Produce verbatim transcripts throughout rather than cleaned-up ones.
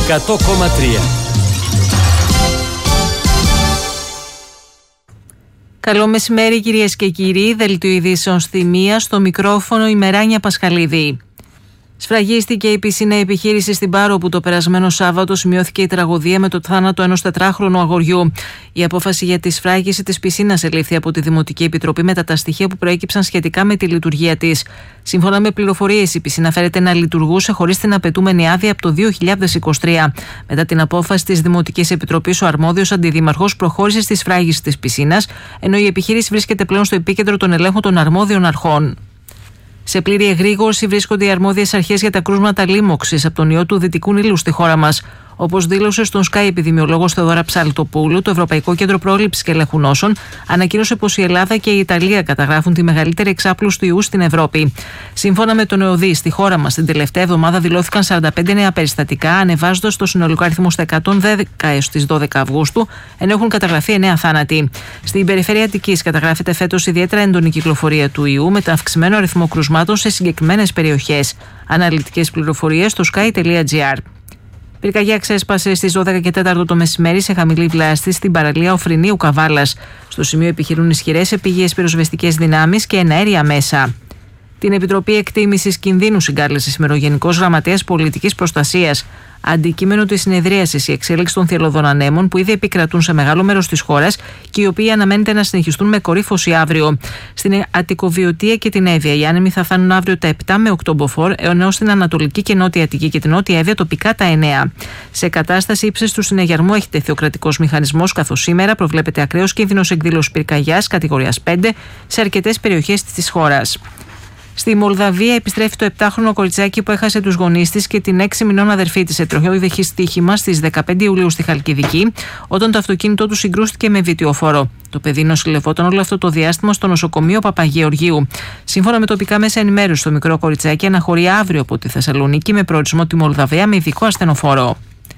εκατό κόμμα τρία. Καλό μεσημέρι κυρίες και κύριοι, δελτίο ειδήσεων στη μία, στο μικρόφωνο η Μεράνια Πασχαλίδη. Σφραγίστηκε η πισίνα επιχείρηση στην Πάρο, όπου το περασμένο Σάββατο σημειώθηκε η τραγωδία με το θάνατο ενός τετράχρονου αγοριού. Η απόφαση για τη σφράγιση της πισίνας ελήφθη από τη Δημοτική Επιτροπή μετά τα στοιχεία που προέκυψαν σχετικά με τη λειτουργία της. Σύμφωνα με πληροφορίες, η πισίνα φέρεται να λειτουργούσε χωρίς την απαιτούμενη άδεια από το δύο χιλιάδες είκοσι τρία. Μετά την απόφαση της Δημοτικής Επιτροπής, ο αρμόδιος αντιδήμαρχος προχώρησε στη σφράγιση της πισίνας, ενώ η επιχείρηση βρίσκεται πλέον στο επίκεντρο των ελέγχων των αρμόδιων αρχών. Σε πλήρη εγρήγορση βρίσκονται οι αρμόδιες αρχές για τα κρούσματα λίμωξης από τον ιό του Δυτικού Νείλου στη χώρα μας. Όπως δήλωσε στον Sky επιδημιολόγος Θεοδώρα Ψαλτοπούλου, το Ευρωπαϊκό Κέντρο Πρόληψης και Ελέγχου Νόσων ανακοίνωσε πως η Ελλάδα και η Ιταλία καταγράφουν τη μεγαλύτερη εξάπλωση του ιού στην Ευρώπη. Σύμφωνα με τον ΕΟΔΗ, στη χώρα μας την τελευταία εβδομάδα δηλώθηκαν σαράντα πέντε νέα περιστατικά, ανεβάζοντας το συνολικό αριθμό στα εκατόν δέκα έως τις δώδεκα Αυγούστου, ενώ έχουν καταγραφεί εννέα θάνατοι. Στην περιφέρεια Αττικής καταγράφεται φέτος ιδιαίτερα έντονη κυκλοφορία του ιού, με το αυξημένο αριθμό κρουσμάτων σε συγκεκριμένες περιοχές. Αναλυτικές πληροφορίες στο sky τελεία gr. Πυρκαγιά ξέσπασε στις δώδεκα και τέσσερα το μεσημέρι σε χαμηλή βλάστη στην παραλία Οφρινίου Καβάλας. Στο σημείο επιχειρούν ισχυρές επίγειες πυροσβεστικές δυνάμεις και εναέρια μέσα. Την Επιτροπή Εκτίμησης Κινδύνου συγκάλεσε σήμερα ο Γενικός Γραμματέας Πολιτικής Προστασίας. Αντικείμενο της συνεδρίασης η εξέλιξη των θηλωδών ανέμων που ήδη επικρατούν σε μεγάλο μέρος της χώρας και οι οποίοι αναμένεται να συνεχιστούν με κορύφωση αύριο. Στην Αττικοβιωτία και την Εύβοια οι άνεμοι θα φτάνουν αύριο τα επτά με οκτώ μποφόρ, ενώ στην Ανατολική και Νότια Αττική και την Νότια Εύβοια τοπικά τα εννέα. Σε κατάσταση ύψης του συναγερμού έχει τεθεί ο κρατικός μηχανισμός, καθώς σήμερα προβλέπεται ακραίος κίνδυνος εκδήλωσης πυρκαγιάς κατηγορίας πέντε σε αρκετές περιοχές της χώρας. Στη Μολδαβία επιστρέφει το επτάχρονο κοριτσάκι που έχασε τους γονείς της και την έξι μηνών αδερφή της σε τροχαίο στοίχημα στις δεκαπέντε Ιουλίου στη Χαλκιδική, όταν το αυτοκίνητό του συγκρούστηκε με βιτιοφόρο. Το παιδί νοσηλευόταν όλο αυτό το διάστημα στο νοσοκομείο Παπαγεωργίου. Σύμφωνα με τοπικά μέσα ενημέρωση, το μικρό κοριτσάκι αναχωρεί αύριο από τη Θεσσαλονίκη με προορισμό τη Μολδαβία με ειδικό ασθενοφόρο.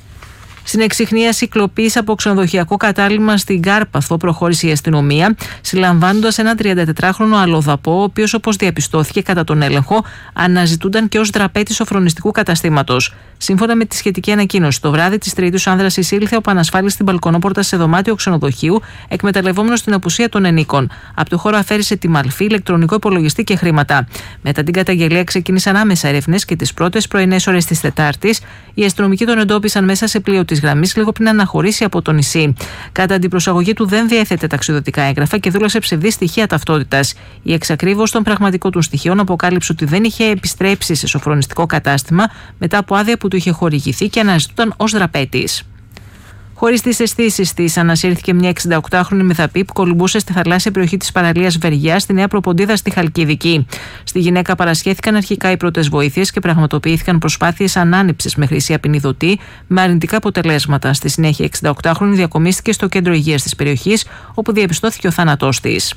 Στην εξιχνίαση κλοπής από ξενοδοχειακό κατάλημα στην Κάρπαθο προχώρησε η αστυνομία, συλλαμβάνοντας έναν τριαντατετράχρονο αλλοδαπό, ο οποίος, όπως διαπιστώθηκε κατά τον έλεγχο, αναζητούνταν και ως δραπέτης σοφρονιστικού καταστήματος. Σύμφωνα με τη σχετική ανακοίνωση, το βράδυ της Τρίτης ο άνδρας εισήλθε από ανασφάλιστη στην μπαλκονόπορτα σε δωμάτιο ξενοδοχείου, εκμεταλλευόμενος την απουσία των ενίκων. Από το χώρο αφαίρεσε τη μαλφή, ηλεκτρονικό υπολογιστή και χρήματα. Μετά την καταγγελία ξεκίνησαν άμεσα έρευνες και τις πρώτες πρωινές ώρες της Τετάρτης οι αστυνομικοί τον εντόπισαν μέσα σε πλοίο της γραμμής λίγο πριν αναχωρήσει από το νησί. Κατά την προσαγωγή του δεν διέθετε ταξιδιωτικά έγγραφα και δούλωσε ψευδή στοιχεία ταυτότητας. Η εξακρίβωση των πραγματικών του στοιχείων αποκάλυψε ότι δεν είχε επιστρέψει σε σοφρονιστικό κατάστημα μετά από άδεια που του είχε χορηγηθεί και αναζητούταν ως δραπέτης. Χωρίς τις αισθήσεις της, ανασύρθηκε μια εξηνταοκτάχρονη μεθαπή που κολυμπούσε στη θαλάσσια περιοχή της παραλίας Βεργιάς στη Νέα Προποντίδα στη Χαλκιδική. Στη γυναίκα παρασχέθηκαν αρχικά οι πρώτες βοήθειες και πραγματοποιήθηκαν προσπάθειες ανάνυψης με χρήση απεινιδωτή με αρνητικά αποτελέσματα. Στη συνέχεια, η εξηνταοκτάχρονη διακομίστηκε στο κέντρο υγείας της περιοχής, όπου διαπιστώθηκε ο θάνατός της.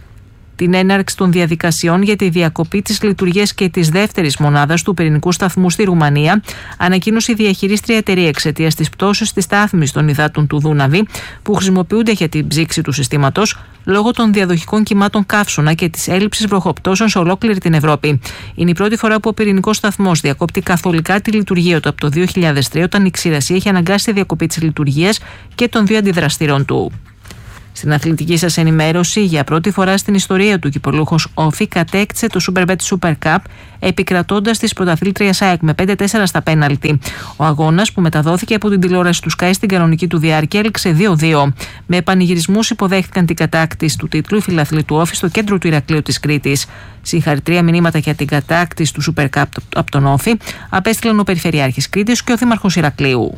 Την έναρξη των διαδικασιών για τη διακοπή της λειτουργίας και της δεύτερης μονάδας του πυρηνικού σταθμού στη Ρουμανία ανακοίνωσε η διαχειρίστρια εταιρεία εξαιτίας της πτώσης της στάθμης των υδάτων του Δούναβη, που χρησιμοποιούνται για την ψήξη του συστήματος λόγω των διαδοχικών κυμάτων καύσωνα και της έλλειψης βροχοπτώσεων σε ολόκληρη την Ευρώπη. Είναι η πρώτη φορά που ο πυρηνικός σταθμός διακόπτει καθολικά τη λειτουργία του από το δύο χιλιάδες τρία, όταν η ξηρασία έχει αναγκάσει τη διακοπή της λειτουργίας και των δύο αντιδραστήρων του. Στην αθλητική σας ενημέρωση, για πρώτη φορά στην ιστορία του, κυπελλούχος Όφη κατέκτησε το Superbet Super Cup, επικρατώντας της πρωταθλήτριας ΑΕΚ με πέντε τέσσερα στα πέναλτι. Ο αγώνας, που μεταδόθηκε από την τηλεόραση του Sky στην κανονική του διάρκεια, έληξε δύο δύο. Με πανηγυρισμούς υποδέχτηκαν την κατάκτηση του τίτλου οι φιλαθλοί του Όφη στο κέντρο του Ηρακλείου της Κρήτης. Συγχαρητήρια μηνύματα για την κατάκτηση του Super Cup από τον Όφη απέστειλαν ο Περιφερειάρχης Κρήτης και ο Δήμαρχος Ηρακλείου.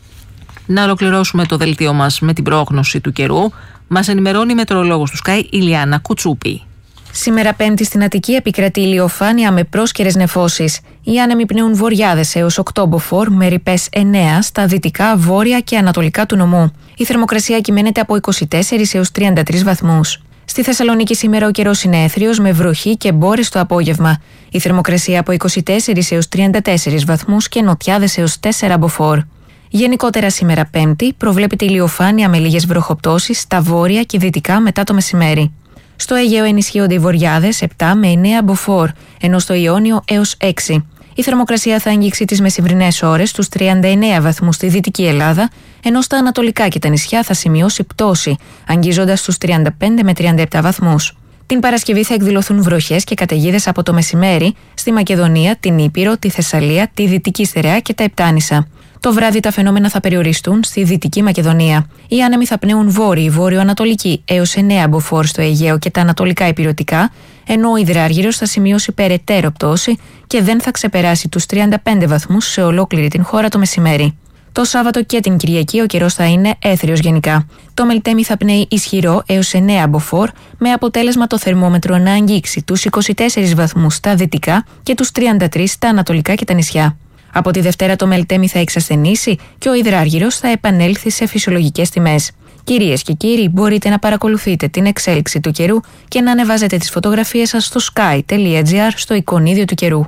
Να ολοκληρώσουμε το δελτίο μας με την πρόγνωση του καιρού. Μας ενημερώνει η μετεωρολόγος του Sky Ηλιάνα Κουτσούπη. Σήμερα Πέμπτη στην Αττική επικρατεί ηλιοφάνεια με πρόσκαιρες νεφώσεις. Οι άνεμοι πνέουν βορειάδες έως οκτώ μποφόρ με ρηπές εννέα στα δυτικά, βόρεια και ανατολικά του νομού. Η θερμοκρασία κυμαίνεται από είκοσι τέσσερις έως τριάντα τρεις βαθμούς. Στη Θεσσαλονίκη σήμερα ο καιρός είναι έθριος με βροχή και μπόρες το απόγευμα. Η θερμοκρασία από είκοσι τέσσερις έως τριάντα τέσσερις βαθμούς και νοτιάδες έως τέσσερα μποφόρ. Γενικότερα σήμερα Πέμπτη προβλέπεται ηλιοφάνεια με λίγες βροχοπτώσεις στα βόρεια και δυτικά μετά το μεσημέρι. Στο Αιγαίο ενισχύονται οι βορειάδες επτά με εννέα μποφόρ, ενώ στο Ιόνιο έως έξι. Η θερμοκρασία θα αγγίξει τις μεσημβρινές ώρες στους τριάντα εννέα βαθμούς στη Δυτική Ελλάδα, ενώ στα ανατολικά και τα νησιά θα σημειώσει πτώση, αγγίζοντας στους τριάντα πέντε με τριάντα επτά βαθμούς. Την Παρασκευή θα εκδηλωθούν βροχές και καταιγίδες από το μεσημέρι στη Μακεδονία, την Ήπειρο, τη Θεσσαλία, τη Δυτική Στερεά και τα Επτάνησα. Το βράδυ τα φαινόμενα θα περιοριστούν στη Δυτική Μακεδονία. Οι άνεμοι θα πνέουν βόρειοι, βόρειο-ανατολική έως εννέα μποφόρ στο Αιγαίο και τα ανατολικά ηπειρωτικά, ενώ ο υδράργυρος θα σημειώσει περαιτέρω πτώση και δεν θα ξεπεράσει τους τριάντα πέντε βαθμούς σε ολόκληρη την χώρα το μεσημέρι. Το Σάββατο και την Κυριακή ο καιρός θα είναι έθριος γενικά. Το Μελτέμι θα πνέει ισχυρό έως εννέα μποφόρ, με αποτέλεσμα το θερμόμετρο να αγγίξει τους είκοσι τέσσερις βαθμούς στα δυτικά και τους τριάντα τρεις στα ανατολικά και τα νησιά. Από τη Δευτέρα το Μελτέμι θα εξασθενήσει και ο υδράργυρος θα επανέλθει σε φυσιολογικές τιμές. Κυρίες και κύριοι, μπορείτε να παρακολουθείτε την εξέλιξη του καιρού και να ανεβάζετε τις φωτογραφίες σας στο sky τελεία gr στο εικονίδιο του καιρού.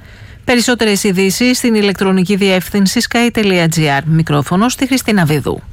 Περισσότερες ειδήσεις στην ηλεκτρονική διεύθυνση sky τελεία gr. Μικρόφωνο στη Χριστίνα Βίδου.